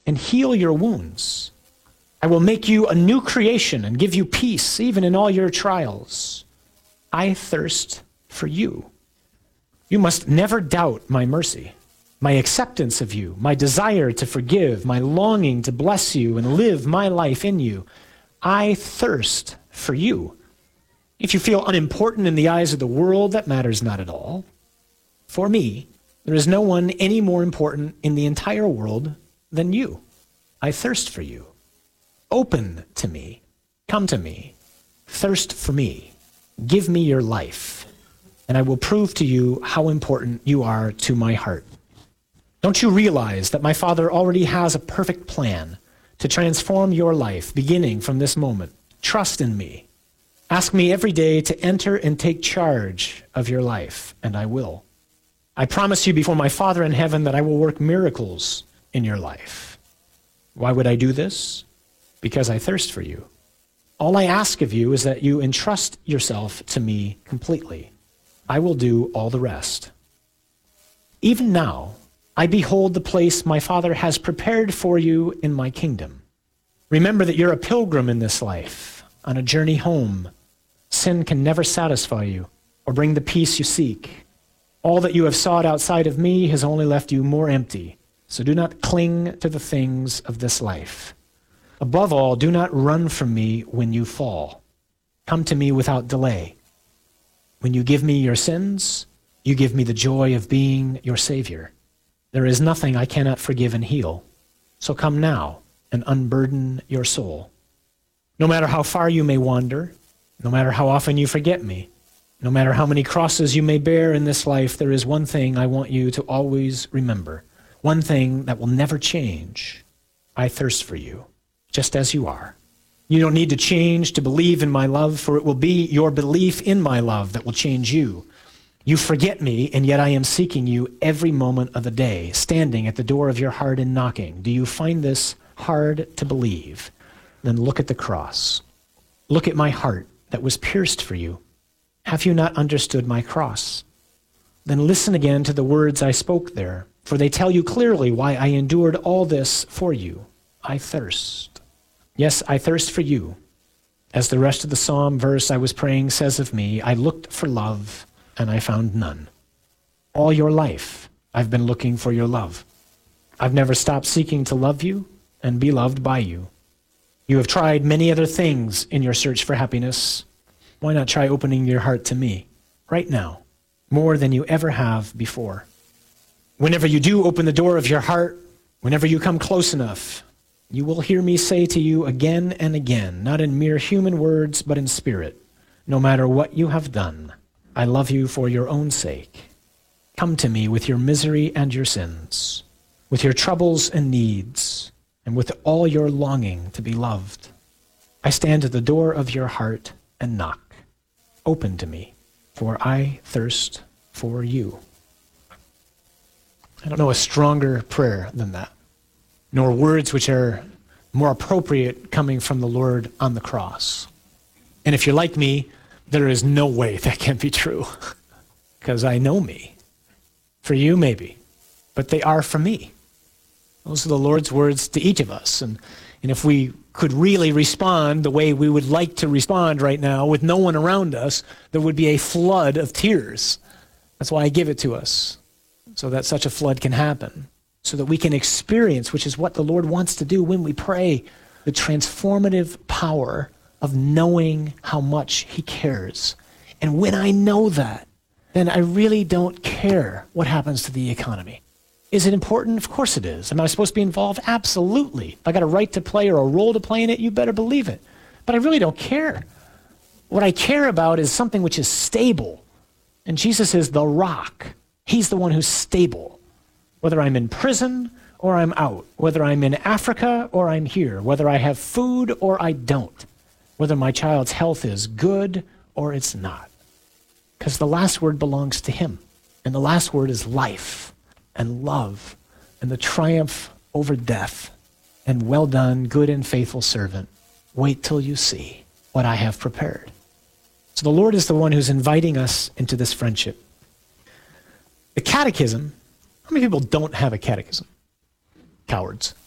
and heal your wounds. I will make you a new creation and give you peace even in all your trials. I thirst for you. You must never doubt my mercy, my acceptance of you, my desire to forgive, my longing to bless you and live my life in you. I thirst for you. If you feel unimportant in the eyes of the world, that matters not at all. For me, there is no one any more important in the entire world than you. I thirst for you. Open to me. Come to me. Thirst for me. Give me your life, and I will prove to you how important you are to my heart. Don't you realize that my Father already has a perfect plan to transform your life beginning from this moment? Trust in me. Ask me every day to enter and take charge of your life, and I will. I promise you before my Father in heaven that I will work miracles in your life. Why would I do this? Because I thirst for you. All I ask of you is that you entrust yourself to me completely. I will do all the rest. Even now, I behold the place my Father has prepared for you in my kingdom. Remember that you're a pilgrim in this life, on a journey home. Sin can never satisfy you or bring the peace you seek. All that you have sought outside of me has only left you more empty. So do not cling to the things of this life. Above all, do not run from me when you fall. Come to me without delay. When you give me your sins, you give me the joy of being your Savior. There is nothing I cannot forgive and heal. So come now and unburden your soul. No matter how far you may wander, no matter how often you forget me, no matter how many crosses you may bear in this life, there is one thing I want you to always remember. One thing that will never change. I thirst for you, just as you are. You don't need to change to believe in my love, for it will be your belief in my love that will change you. You forget me, and yet I am seeking you every moment of the day, standing at the door of your heart and knocking. Do you find this hard to believe? Then look at the cross. Look at my heart that was pierced for you. Have you not understood my cross? Then listen again to the words I spoke there, for they tell you clearly why I endured all this for you. I thirst. Yes, I thirst for you. As the rest of the psalm verse I was praying says of me, I looked for love, and I found none. All your life, I've been looking for your love. I've never stopped seeking to love you and be loved by you. You have tried many other things in your search for happiness. Why not try opening your heart to me right now, more than you ever have before? Whenever you do open the door of your heart, whenever you come close enough, you will hear me say to you again and again, not in mere human words, but in spirit, no matter what you have done, I love you for your own sake. Come to me with your misery and your sins, with your troubles and needs, and with all your longing to be loved. I stand at the door of your heart and knock. Open to me, for I thirst for you. I don't know a stronger prayer than that, nor words which are more appropriate coming from the Lord on the cross. And if you're like me, there is no way that can be true, because I know me. For you, maybe, but they are for me. Those are the Lord's words to each of us. And if we could really respond the way we would like to respond right now with no one around us, there would be a flood of tears. That's why I give it to us, so that such a flood can happen, so that we can experience, which is what the Lord wants to do when we pray, the transformative power of knowing how much he cares. And when I know that, then I really don't care what happens to the economy. Is it important? Of course it is. Am I supposed to be involved? Absolutely. If I got a right to play or a role to play in it, you better believe it. But I really don't care. What I care about is something which is stable. And Jesus is the rock. He's the one who's stable. Whether I'm in prison or I'm out, whether I'm in Africa or I'm here, whether I have food or I don't, whether my child's health is good or it's not. Because the last word belongs to him. And the last word is life and love and the triumph over death. And well done, good and faithful servant. Wait till you see what I have prepared. So the Lord is the one who's inviting us into this friendship. The catechism, how many people don't have a catechism? Cowards.